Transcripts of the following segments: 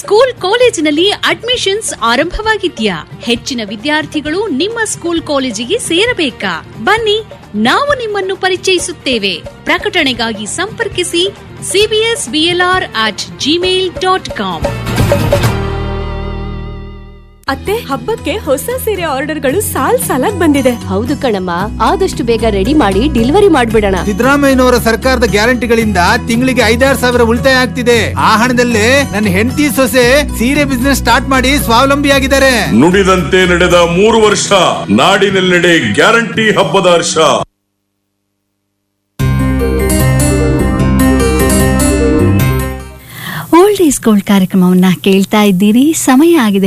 School ಕಾಲೇಜಿನಲ್ಲಿ admissions ಆರಂಭವಾಗಿದ್ಯಾ? ಹೆಚ್ಚಿನ ವಿದ್ಯಾರ್ಥಿಗಳು ನಿಮ್ಮ ಸ್ಕೂಲ್ ಕಾಲೇಜಿಗೆ ಸೇರಬೇಕಾ? ಬನ್ನಿ, ನಾವು ನಿಮ್ಮನ್ನು ಪರಿಚಯಿಸುತ್ತೇವೆ. ಪ್ರಕಟಣೆಗಾಗಿ ಸಂಪರ್ಕಿಸಿ cbsblr@gmail.com. ಅತ್ತೆ, ಹಬ್ಬಕ್ಕೆ ಹೊಸ ಸೀರೆ ಆರ್ಡರ್ಗಳು ಸಾಲಾಗಿ ಬಂದಿದೆ. ಹೌದು ಕಣಮ್ಮ, ಆದಷ್ಟು ಬೇಗ ರೆಡಿ ಮಾಡಿ ಡೆಲಿವರಿ ಮಾಡ್ಬಿಡೋಣ. ಸಿದ್ದರಾಮಯ್ಯನವರ ಸರ್ಕಾರದ ಗ್ಯಾರಂಟಿಗಳಿಂದ ತಿಂಗಳಿಗೆ 5,000 ಉಳಿತಾಯ ಆಗ್ತಿದೆ. ಆ ಹಣದಲ್ಲೇ ನನ್ನ ಹೆಂಡತಿ ಸೊಸೆ ಸೀರೆ ಬಿಸ್ನೆಸ್ ಸ್ಟಾರ್ಟ್ ಮಾಡಿ ಸ್ವಾವಲಂಬಿಯಾಗಿದ್ದಾರೆ. ನುಡಿದಂತೆ ನಡೆದ 3 ವರ್ಷ, ನಾಡಿನೆಲ್ಲೆಡೆ ಗ್ಯಾರಂಟಿ ಹಬ್ಬದ ಹರ್ಷ. ಓಲ್ಡ್ ಈಸ್ ಗೋಲ್ಡ್ ಕಾರ್ಯಕ್ರಮವನ್ನು ಕೇಳ್ತಾ ಇದ್ದೀರಿ. ಸಮಯ ಆಗಿದೆ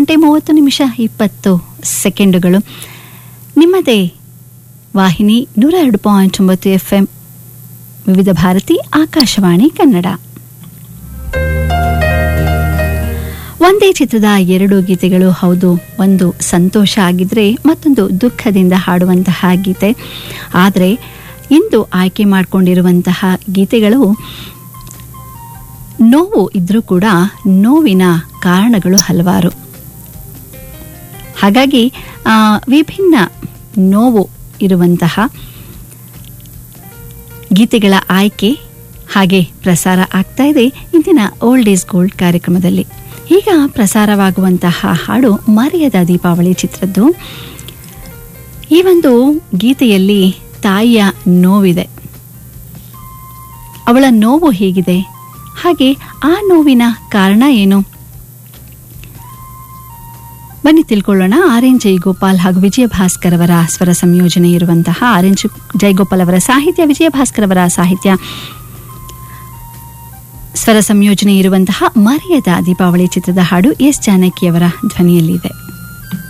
10:30 ನಿಮ್ಮದೇ ವಾಹಿನಿ 102.9 FM ವಿವಿಧ ಭಾರತಿ ಆಕಾಶವಾಣಿ ಕನ್ನಡ. ಒಂದೇ ಚಿತ್ರದ 2 ಗೀತೆಗಳು. ಹೌದು, ಒಂದು ಸಂತೋಷ ಆಗಿದ್ರೆ ಮತ್ತೊಂದು ದುಃಖದಿಂದ ಹಾಡುವಂತಹ ಗೀತೆ. ಆದರೆ ಇಂದು ಆಯ್ಕೆ ಮಾಡಿಕೊಂಡಿರುವಂತಹ ಗೀತೆಗಳು ನೋವು ಇದ್ರೂ ಕೂಡ ನೋವಿನ ಕಾರಣಗಳು ಹಲವಾರು. ಹಾಗಾಗಿ ವಿಭಿನ್ನ ನೋವು ಇರುವಂತಹ ಗೀತೆಗಳ ಆಯ್ಕೆ ಹಾಗೆ ಪ್ರಸಾರ ಆಗ್ತಾ ಇದೆ ಇಂದಿನ ಓಲ್ಡ್ ಈಸ್ ಗೋಲ್ಡ್ ಕಾರ್ಯಕ್ರಮದಲ್ಲಿ. ಈಗ ಪ್ರಸಾರವಾಗುವಂತಹ ಹಾಡು ಮರೆಯದ ದೀಪಾವಳಿ ಚಿತ್ರದ್ದು. ಈ ಒಂದು ಗೀತೆಯಲ್ಲಿ ತಾಯಿಯ ನೋವಿದೆ. ಅವಳ ನೋವು ಹೇಗಿದೆ, ಹಾಗೆ ಆ ನೋವಿನ ಕಾರಣ ಏನು? ಬನ್ನಿ ತಿಳ್ಕೊಳ್ಳೋಣ. ಆರ್.ಎನ್. ಜಯಗೋಪಾಲ್ ಹಾಗೂ ವಿಜಯ ಭಾಸ್ಕರ್ ಅವರ ಸ್ವರ ಸಂಯೋಜನೆ ಇರುವಂತಹ, ಆರ್.ಎನ್. ಜಯಗೋಪಾಲ್ ಅವರ ಸಾಹಿತ್ಯ, ವಿಜಯ ಭಾಸ್ಕರ್ ಅವರ ಸಾಹಿತ್ಯ ಸ್ವರ ಸಂಯೋಜನೆ ಇರುವಂತಹ ಮರೆಯದ ದೀಪಾವಳಿ ಚಿತ್ರದ ಹಾಡು ಎಸ್ ಜಾನಕಿ ಅವರ ಧ್ವನಿಯಲ್ಲಿದೆ.